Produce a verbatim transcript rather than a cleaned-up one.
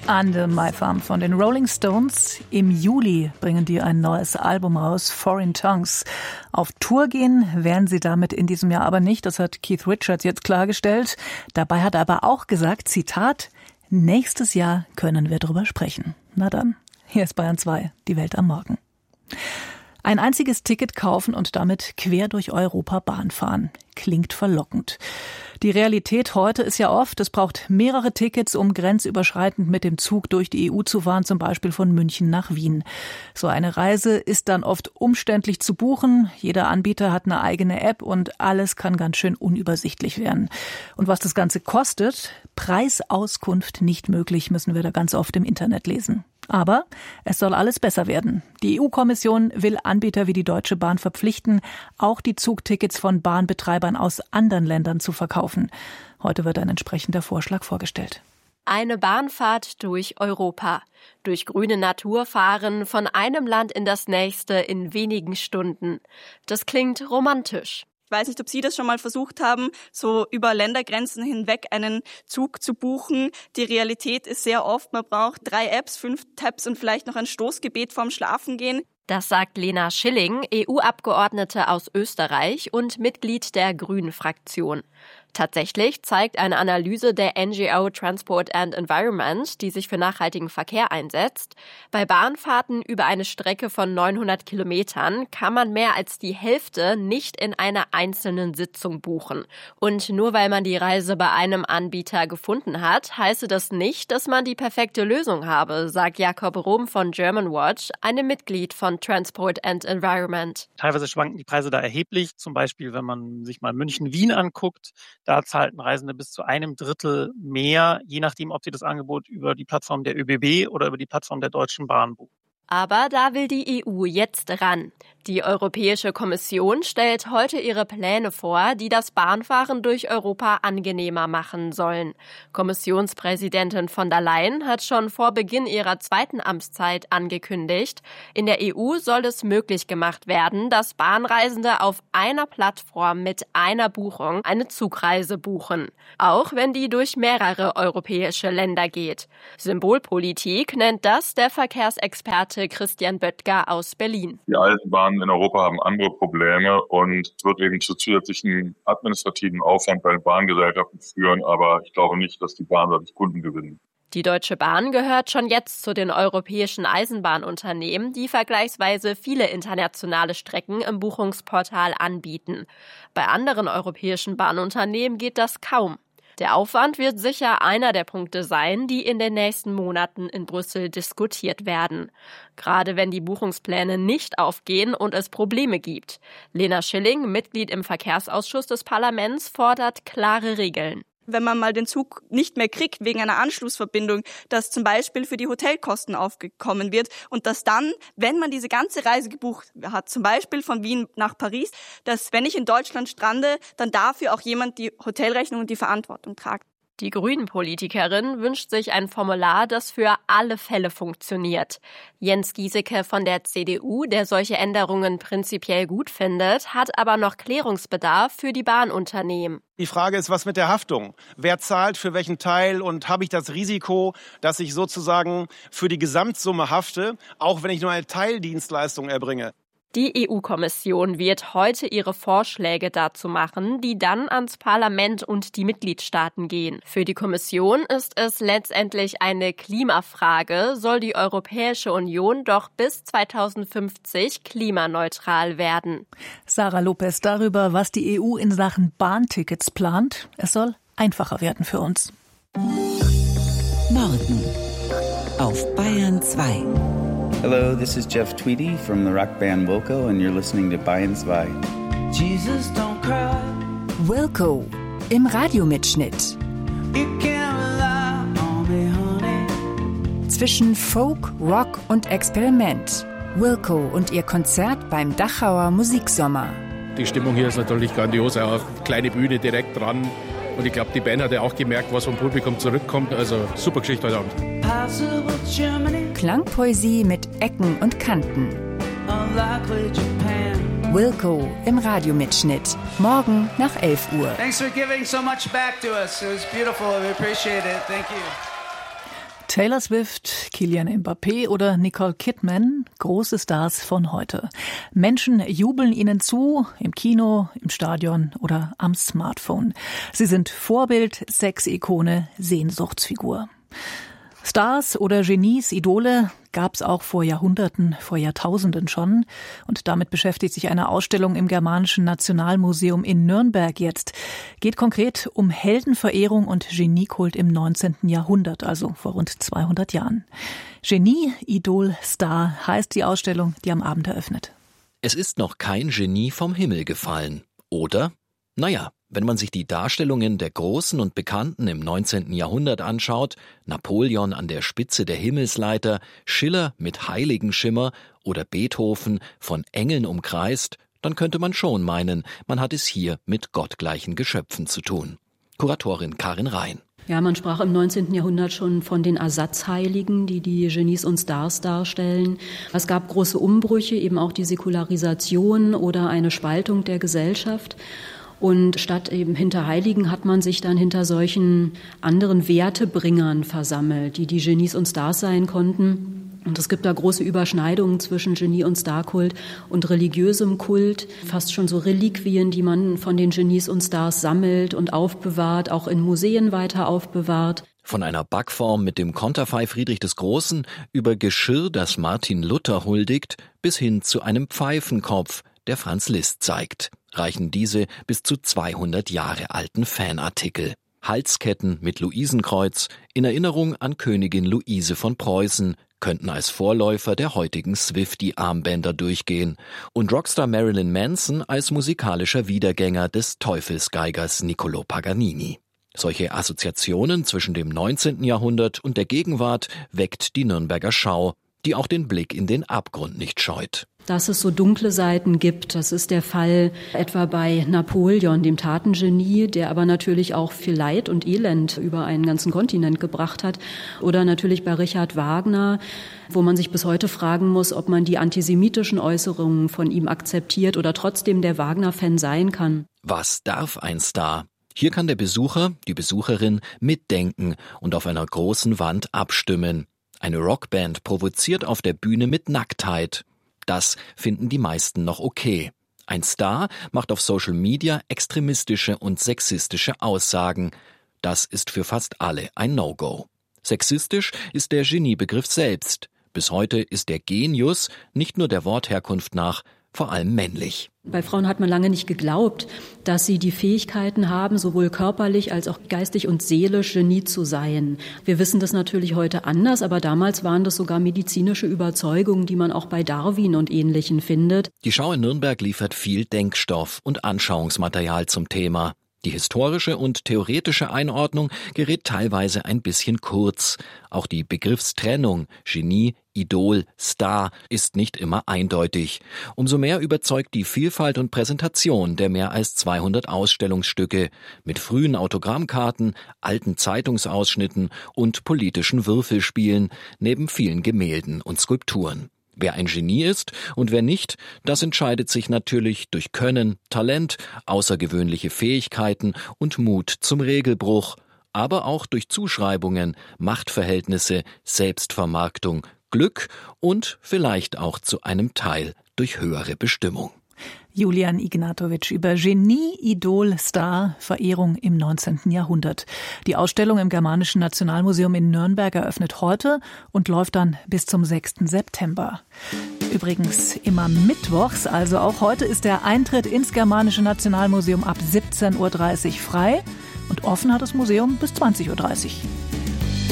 Under My Thumb von den Rolling Stones. Im Juli bringen die ein neues Album raus, Foreign Tongues. Auf Tour gehen werden sie damit in diesem Jahr aber nicht, das hat Keith Richards jetzt klargestellt. Dabei hat er aber auch gesagt, Zitat, nächstes Jahr können wir drüber sprechen. Na dann, hier ist Bayern zwei, die Welt am Morgen. Ein einziges Ticket kaufen und damit quer durch Europa Bahn fahren. Klingt verlockend. Die Realität heute ist ja oft, es braucht mehrere Tickets, um grenzüberschreitend mit dem Zug durch die E U zu fahren, zum Beispiel von München nach Wien. So eine Reise ist dann oft umständlich zu buchen. Jeder Anbieter hat eine eigene App und alles kann ganz schön unübersichtlich werden. Und was das Ganze kostet, Preisauskunft nicht möglich, müssen wir da ganz oft im Internet lesen. Aber es soll alles besser werden. Die E U-Kommission will Anbieter wie die Deutsche Bahn verpflichten, auch die Zugtickets von Bahnbetreibern aus anderen Ländern zu verkaufen. Heute wird ein entsprechender Vorschlag vorgestellt. Eine Bahnfahrt durch Europa. Durch grüne Natur fahren, von einem Land in das nächste in wenigen Stunden. Das klingt romantisch. Ich weiß nicht, ob Sie das schon mal versucht haben, so über Ländergrenzen hinweg einen Zug zu buchen. Die Realität ist sehr oft, man braucht drei Apps, fünf Tabs und vielleicht noch ein Stoßgebet vorm Schlafengehen. Das sagt Lena Schilling, E U-Abgeordnete aus Österreich und Mitglied der Grünen-Fraktion. Tatsächlich zeigt eine Analyse der N G O Transport and Environment, die sich für nachhaltigen Verkehr einsetzt, bei Bahnfahrten über eine Strecke von neunhundert Kilometern kann man mehr als die Hälfte nicht in einer einzelnen Sitzung buchen. Und nur weil man die Reise bei einem Anbieter gefunden hat, heiße das nicht, dass man die perfekte Lösung habe, sagt Jakob Rom von Germanwatch, einem Mitglied von Transport and Environment. Teilweise schwanken die Preise da erheblich, zum Beispiel wenn man sich mal München-Wien anguckt. Da zahlten Reisende bis zu einem Drittel mehr, je nachdem, ob sie das Angebot über die Plattform der Ö B B oder über die Plattform der Deutschen Bahn buchen. Aber da will die E U jetzt ran. Die Europäische Kommission stellt heute ihre Pläne vor, die das Bahnfahren durch Europa angenehmer machen sollen. Kommissionspräsidentin von der Leyen hat schon vor Beginn ihrer zweiten Amtszeit angekündigt, in der E U soll es möglich gemacht werden, dass Bahnreisende auf einer Plattform mit einer Buchung eine Zugreise buchen, auch wenn die durch mehrere europäische Länder geht. Symbolpolitik nennt das der Verkehrsexperte Christian Böttger aus Berlin. Die Eisenbahnen in Europa haben andere Probleme und es wird eben zu zusätzlichen administrativen Aufwand bei den Bahngesellschaften führen, aber ich glaube nicht, dass die Bahn dadurch Kunden gewinnen. Die Deutsche Bahn gehört schon jetzt zu den europäischen Eisenbahnunternehmen, die vergleichsweise viele internationale Strecken im Buchungsportal anbieten. Bei anderen europäischen Bahnunternehmen geht das kaum. Der Aufwand wird sicher einer der Punkte sein, die in den nächsten Monaten in Brüssel diskutiert werden. Gerade wenn die Buchungspläne nicht aufgehen und es Probleme gibt. Lena Schilling, Mitglied im Verkehrsausschuss des Parlaments, fordert klare Regeln. Wenn man mal den Zug nicht mehr kriegt wegen einer Anschlussverbindung, dass zum Beispiel für die Hotelkosten aufgekommen wird und dass dann, wenn man diese ganze Reise gebucht hat, zum Beispiel von Wien nach Paris, dass wenn ich in Deutschland strande, dann dafür auch jemand die Hotelrechnung und die Verantwortung tragt. Die Grünen-Politikerin wünscht sich ein Formular, das für alle Fälle funktioniert. Jens Giesecke von der C D U, der solche Änderungen prinzipiell gut findet, hat aber noch Klärungsbedarf für die Bahnunternehmen. Die Frage ist, was mit der Haftung? Wer zahlt für welchen Teil und habe ich das Risiko, dass ich sozusagen für die Gesamtsumme hafte, auch wenn ich nur eine Teildienstleistung erbringe? Die E U-Kommission wird heute ihre Vorschläge dazu machen, die dann ans Parlament und die Mitgliedstaaten gehen. Für die Kommission ist es letztendlich eine Klimafrage, soll die Europäische Union doch bis zweitausendfünfzig klimaneutral werden. Sarah Lopez darüber, was die E U in Sachen Bahntickets plant. Es soll einfacher werden für uns. Morgen auf Bayern zwei. Hello, this is Jeff Tweedy from the rock band Wilco, and you're listening to Bayern zwei. Jesus don't cry. Wilco im Radiomitschnitt. You can rely on me, honey. Zwischen Folk, Rock und Experiment. Wilco und ihr Konzert beim Dachauer Musiksommer. Die Stimmung hier ist natürlich grandios, auch kleine Bühne direkt dran. Und ich glaube, die Band hat ja auch gemerkt, was vom Publikum zurückkommt. Also super Geschichte heute Abend. Klangpoesie mit Ecken und Kanten. Wilco im Radiomitschnitt. Morgen nach elf Uhr. Thanks for giving so much back to us. It was beautiful. We appreciate it. Thank you. Taylor Swift, Kylian Mbappé oder Nicole Kidman, große Stars von heute. Menschen jubeln ihnen zu, im Kino, im Stadion oder am Smartphone. Sie sind Vorbild, Sexikone, Sehnsuchtsfigur. Stars oder Genies, Idole gab's auch vor Jahrhunderten, vor Jahrtausenden schon. Und damit beschäftigt sich eine Ausstellung im Germanischen Nationalmuseum in Nürnberg jetzt. Geht konkret um Heldenverehrung und Geniekult im neunzehnten Jahrhundert, also vor rund zweihundert Jahren. Genie, Idol, Star heißt die Ausstellung, die am Abend eröffnet. Es ist noch kein Genie vom Himmel gefallen, oder? Naja, wenn man sich die Darstellungen der Großen und Bekannten im neunzehnten Jahrhundert anschaut, Napoleon an der Spitze der Himmelsleiter, Schiller mit Heiligenschimmer oder Beethoven von Engeln umkreist, dann könnte man schon meinen, man hat es hier mit gottgleichen Geschöpfen zu tun. Kuratorin Karin Rhein. Ja, man sprach im neunzehnten Jahrhundert schon von den Ersatzheiligen, die die Genies und Stars darstellen. Es gab große Umbrüche, eben auch die Säkularisation oder eine Spaltung der Gesellschaft. Und statt eben hinter Heiligen hat man sich dann hinter solchen anderen Wertebringern versammelt, die die Genies und Stars sein konnten. Und es gibt da große Überschneidungen zwischen Genie- und Starkult und religiösem Kult. Fast schon so Reliquien, die man von den Genies und Stars sammelt und aufbewahrt, auch in Museen weiter aufbewahrt. Von einer Backform mit dem Konterfei Friedrich des Großen über Geschirr, das Martin Luther huldigt, bis hin zu einem Pfeifenkopf, der Franz Liszt zeigt, reichen diese bis zu zweihundert Jahre alten Fanartikel. Halsketten mit Luisenkreuz in Erinnerung an Königin Luise von Preußen könnten als Vorläufer der heutigen Swiftie-Armbänder durchgehen und Rockstar Marilyn Manson als musikalischer Wiedergänger des Teufelsgeigers Niccolò Paganini. Solche Assoziationen zwischen dem neunzehnten Jahrhundert und der Gegenwart weckt die Nürnberger Schau, die auch den Blick in den Abgrund nicht scheut. Dass es so dunkle Seiten gibt, das ist der Fall etwa bei Napoleon, dem Tatengenie, der aber natürlich auch viel Leid und Elend über einen ganzen Kontinent gebracht hat. Oder natürlich bei Richard Wagner, wo man sich bis heute fragen muss, ob man die antisemitischen Äußerungen von ihm akzeptiert oder trotzdem der Wagner-Fan sein kann. Was darf ein Star? Hier kann der Besucher, die Besucherin mitdenken und auf einer großen Wand abstimmen. Eine Rockband provoziert auf der Bühne mit Nacktheit. Das finden die meisten noch okay. Ein Star macht auf Social Media extremistische und sexistische Aussagen. Das ist für fast alle ein No-Go. Sexistisch ist der Geniebegriff selbst. Bis heute ist der Genius nicht nur der Wortherkunft nach vor allem männlich. Bei Frauen hat man lange nicht geglaubt, dass sie die Fähigkeiten haben, sowohl körperlich als auch geistig und seelisch Genie zu sein. Wir wissen das natürlich heute anders, aber damals waren das sogar medizinische Überzeugungen, die man auch bei Darwin und Ähnlichen findet. Die Schau in Nürnberg liefert viel Denkstoff und Anschauungsmaterial zum Thema. Die historische und theoretische Einordnung gerät teilweise ein bisschen kurz. Auch die Begriffstrennung Genie, Idol, Star ist nicht immer eindeutig. Umso mehr überzeugt die Vielfalt und Präsentation der mehr als zweihundert Ausstellungsstücke mit frühen Autogrammkarten, alten Zeitungsausschnitten und politischen Würfelspielen neben vielen Gemälden und Skulpturen. Wer ein Genie ist und wer nicht, das entscheidet sich natürlich durch Können, Talent, außergewöhnliche Fähigkeiten und Mut zum Regelbruch, aber auch durch Zuschreibungen, Machtverhältnisse, Selbstvermarktung, Glück und vielleicht auch zu einem Teil durch höhere Bestimmung. Julian Ignatowitsch über Genie, Idol, Star, Verehrung im neunzehnten Jahrhundert. Die Ausstellung im Germanischen Nationalmuseum in Nürnberg eröffnet heute und läuft dann bis zum sechsten September. Übrigens immer mittwochs, also auch heute, ist der Eintritt ins Germanische Nationalmuseum ab siebzehn Uhr dreißig frei und offen hat das Museum bis zwanzig Uhr dreißig.